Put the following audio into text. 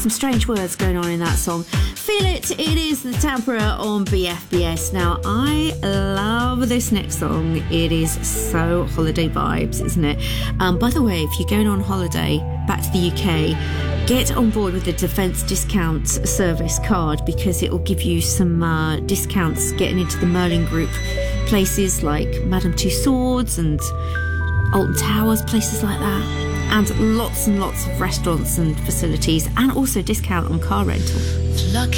some strange words going on in that song. Feel It, it is the Tempera on BFBS. Now, I love this next song. It is so holiday vibes, isn't it? By the way, if you're going on holiday back to the UK, get on board with the Defence Discount Service card, because it will give you some discounts getting into the Merlin Group places like Madame Tussauds and Alton Towers, places like that. And lots of restaurants and facilities, and also discount on car rental.